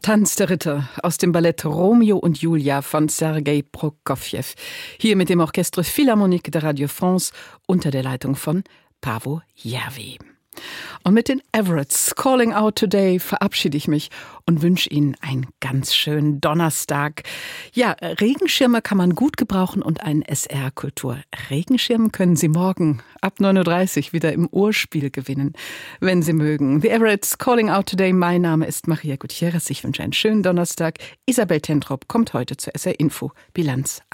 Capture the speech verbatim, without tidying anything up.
Tanz der Ritter aus dem Ballett Romeo und Julia von Sergei Prokofjew. Hier mit dem Orchestre Philharmonique de Radio France unter der Leitung von Paavo Järvi. Und mit den Everetts Calling Out Today verabschiede ich mich und wünsche Ihnen einen ganz schönen Donnerstag. Ja, Regenschirme kann man gut gebrauchen und einen S R-Kultur-Regenschirm können Sie morgen ab neun Uhr dreißig wieder im Urspiel gewinnen, wenn Sie mögen. The Everetts Calling Out Today. Mein Name ist Maria Gutierrez. Ich wünsche einen schönen Donnerstag. Isabel Tentrop kommt heute zur S R Info Bilanz.